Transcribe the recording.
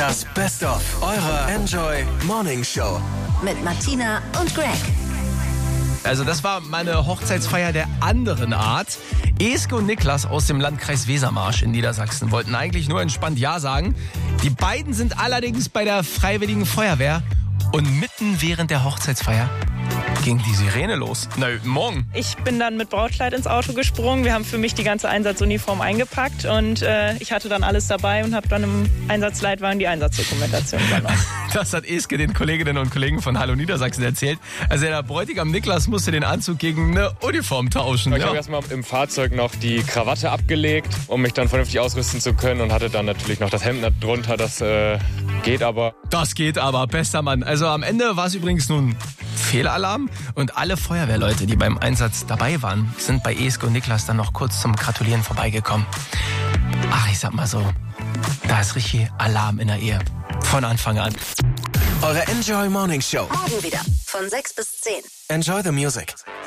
Das Best-of eurer Enjoy Morning Show. Mit Martina und Greg. Also das war meine Hochzeitsfeier der anderen Art. Eske und Niklas aus dem Landkreis Wesermarsch in Niedersachsen wollten eigentlich nur entspannt Ja sagen. Die beiden sind allerdings bei der Freiwilligen Feuerwehr und mitten während der Hochzeitsfeier ging die Sirene los. Na, morgen. Ich bin dann mit Brautkleid ins Auto gesprungen. Wir haben für mich die ganze Einsatzuniform eingepackt und ich hatte dann alles dabei und habe dann im Einsatzleitwagen die Einsatzdokumentation übernommen. Das hat Eske den Kolleginnen und Kollegen von Hallo Niedersachsen erzählt. Also der Bräutigam Niklas musste den Anzug gegen eine Uniform tauschen. Ich habe erstmal im Fahrzeug noch die Krawatte abgelegt, um mich dann vernünftig ausrüsten zu können und hatte dann natürlich noch das Hemd drunter. Das geht aber. Das geht aber, bester Mann. Also am Ende war es übrigens nun Fehlalarm und alle Feuerwehrleute, die beim Einsatz dabei waren, sind bei Eske und Niklas dann noch kurz zum Gratulieren vorbeigekommen. Ach, ich sag mal so, da ist richtig Alarm in der Ehe. Von Anfang an. Eure Enjoy Morning Show. Morgen wieder von 6 bis 10. Enjoy the music.